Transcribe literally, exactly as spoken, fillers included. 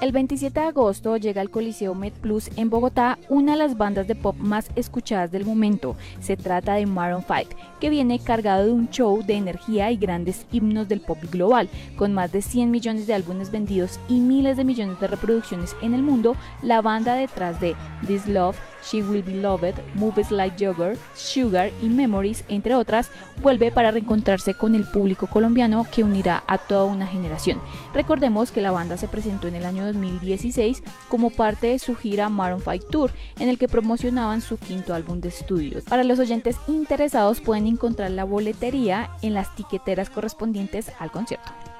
El veintisiete de agosto llega al Coliseo MedPlus en Bogotá una de las bandas de pop más escuchadas del momento. Se trata de Maroon cinco, que viene cargado de un show de energía y grandes himnos del pop global. Con más de cien millones de álbumes vendidos y miles de millones de reproducciones en el mundo, la banda detrás de This Love, She Will Be Loved, Moves Like Jagger, Sugar y Memories, entre otras, vuelve para reencontrarse con el público colombiano que unirá a toda una generación. Recordemos que la banda se presentó en el año dos mil dieciséis como parte de su gira Maroon cinco Tour, en el que promocionaban su quinto álbum de estudio. Para los oyentes interesados pueden encontrar la boletería en las tiqueteras correspondientes al concierto.